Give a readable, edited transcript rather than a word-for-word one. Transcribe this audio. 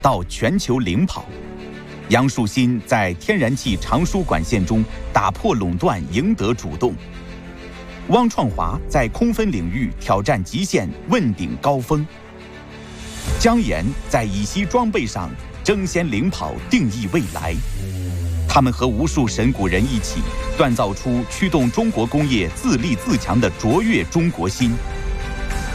到全球领跑。杨树新在天然气长输管线中打破垄断，赢得主动。汪创华在空分领域挑战极限，问鼎高峰。姜岩在乙烯装备上争先领跑，定义未来。他们和无数神谷人一起，锻造出驱动中国工业自立自强的卓越中国心。